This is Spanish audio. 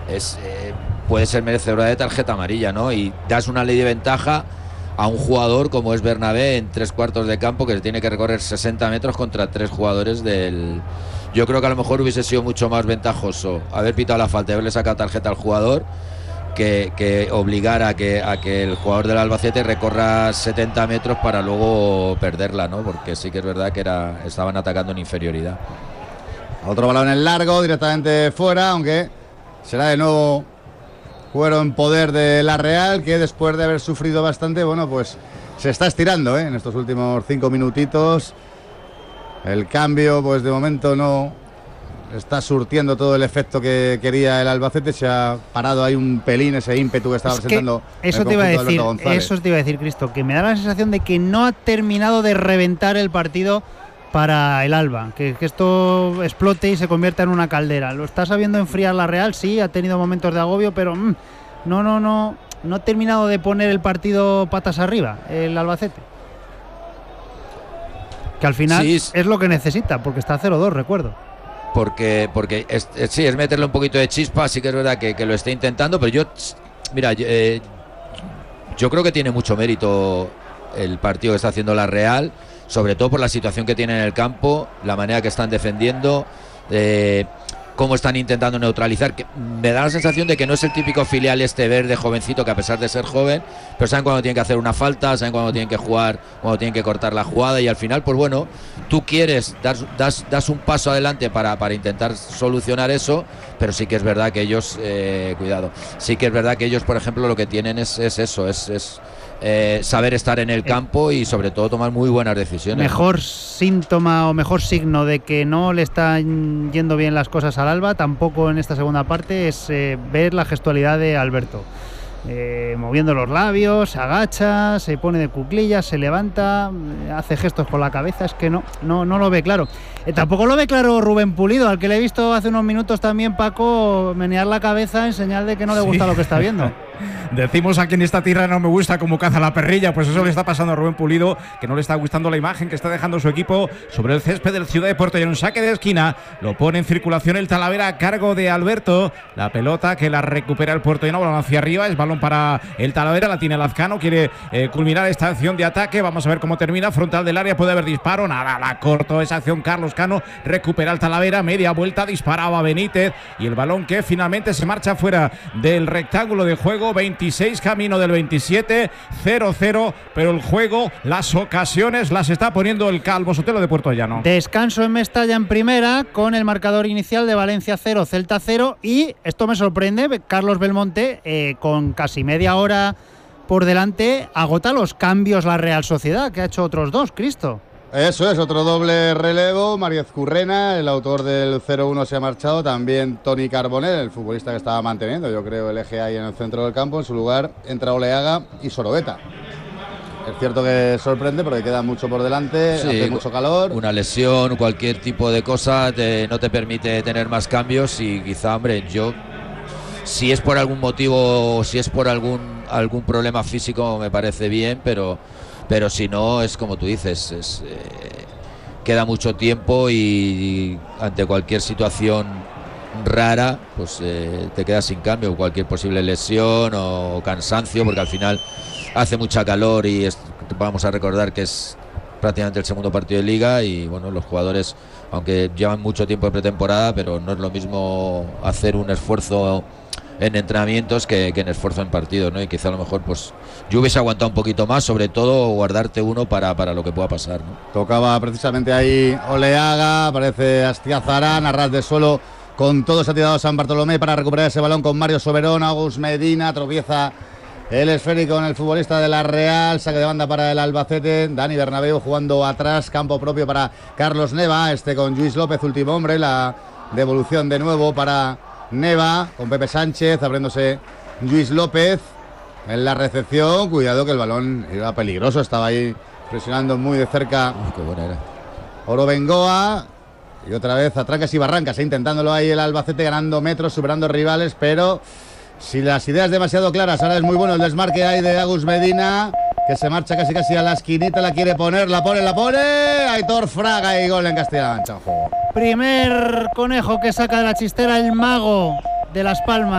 puede ser merecedora de tarjeta amarilla, ¿no? Y das una ley de ventaja a un jugador como es Bernabé en 3/4 de campo, que tiene que recorrer 60 metros contra 3 jugadores del... Yo creo que a lo mejor hubiese sido mucho más ventajoso haber pitado la falta y haberle sacado tarjeta al jugador que obligar a que el jugador del Albacete recorra 70 metros para luego perderla, ¿no? Porque sí que es verdad que estaban atacando en inferioridad. Otro balón en largo, directamente fuera, aunque será de nuevo juego en poder de la Real, que después de haber sufrido bastante, bueno, pues se está estirando, en estos últimos 5 minutitos. El cambio, pues de momento no está surtiendo todo el efecto que quería el Albacete. Se ha parado ahí un pelín ese ímpetu que estaba presentando. Eso te iba a decir, Cristo, que me da la sensación de que no ha terminado de reventar el partido para el Alba, que esto explote y se convierta en una caldera. Lo está sabiendo enfriar la Real, sí, ha tenido momentos de agobio, pero no ha terminado de poner el partido patas arriba el Albacete, que al final sí, es lo que necesita, porque está 0-2, recuerdo. Porque sí, es meterle un poquito de chispa. Sí que es verdad que lo está intentando, pero yo creo que tiene mucho mérito el partido que está haciendo la Real, sobre todo por la situación que tiene en el campo, la manera que están defendiendo, cómo están intentando neutralizar, que me da la sensación de que no es el típico filial verde jovencito, que a pesar de ser joven, pero saben cuando tienen que hacer una falta, saben cuando tienen que jugar, cuando tienen que cortar la jugada, y al final, pues bueno, tú quieres, das un paso adelante para intentar solucionar eso, pero sí que es verdad que ellos, cuidado, sí que es verdad que ellos, por ejemplo, lo que tienen es eso, saber estar en el campo y sobre todo tomar muy buenas decisiones. Mejor síntoma o mejor signo de que no le están yendo bien las cosas al Alba, tampoco en esta segunda parte, es ver la gestualidad de Alberto. Moviendo los labios, se agacha, se pone de cuclillas, se levanta, hace gestos con la cabeza. Es que no lo ve claro. Tampoco lo ve claro Rubén Pulido, al que le he visto hace unos minutos también, Paco, menear la cabeza en señal de que no le gusta lo que está viendo. Decimos aquí en esta tierra no me gusta cómo caza la perrilla, pues eso le está pasando a Rubén Pulido, que no le está gustando la imagen que está dejando su equipo sobre el césped del Ciudad de Puerto Llano. Un saque de esquina, lo pone en circulación el Talavera a cargo de Alberto. La pelota que la recupera el Puerto Llano, balón hacia arriba, es balón para el Talavera, la tiene Lazcano, quiere culminar esta acción de ataque. Vamos a ver cómo termina, frontal del área, puede haber disparo, nada, la cortó esa acción Carlos Cano, recupera el Talavera, media vuelta, disparaba Benítez y el balón que finalmente se marcha fuera del rectángulo de juego. 26 camino del 27, 0-0, pero el juego, las ocasiones las está poniendo el Calvo Sotelo de Puerto Llano. Descanso en Mestalla en primera, con el marcador inicial de Valencia 0, Celta 0, y esto me sorprende, Carlos Belmonte, con casi media hora por delante, agota los cambios la Real Sociedad, que ha hecho otros 2, Cristo. Eso es, otro doble relevo. Mariez Currena, el autor del 0-1, se ha marchado. También Toni Carbonell, el futbolista que estaba manteniendo, yo creo, el eje ahí en el centro del campo. En su lugar entra Oleaga y Sorobeta. Es cierto que sorprende porque queda mucho por delante, sí, hace mucho calor. Una lesión, cualquier tipo de cosa no te permite tener más cambios y quizá, hombre, si es por algún motivo, si es por algún problema físico, me parece bien, pero si no, es como tú dices, queda mucho tiempo y ante cualquier situación rara, pues te quedas sin cambio, cualquier posible lesión o cansancio, porque al final hace mucha calor y vamos a recordar que es prácticamente el segundo partido de Liga y bueno, los jugadores, aunque llevan mucho tiempo de pretemporada, pero no es lo mismo hacer un esfuerzo en entrenamientos que en esfuerzo en partidos, ¿no? Y quizá a lo mejor pues yo hubiese aguantado un poquito más, sobre todo guardarte uno para lo que pueda pasar, ¿no? Tocaba precisamente ahí Oleaga, aparece Astiazarán a ras de suelo, con todo se ha tirado San Bartolomé para recuperar ese balón con Mario Soberón. Agus Medina tropieza el esférico en el futbolista de la Real, saque de banda para el Albacete. Dani Bernabéu jugando atrás, campo propio para Carlos Neva, con Lluís López, último hombre, la devolución de nuevo para Neva, con Pepe Sánchez, abriéndose Lluís López en la recepción. Cuidado que el balón era peligroso, estaba ahí presionando muy de cerca. Qué buena era. Oro Bengoa, y otra vez a trancas y barrancas, intentándolo ahí el Albacete, ganando metros, superando rivales, pero si las ideas demasiado claras. Ahora es muy bueno el desmarque ahí de Agus Medina, que se marcha casi a la esquinita, la quiere poner, la pone, Aitor Fraga, y gol en Castilla-La Mancha. Primer conejo que saca de la chistera el mago de Las Palmas.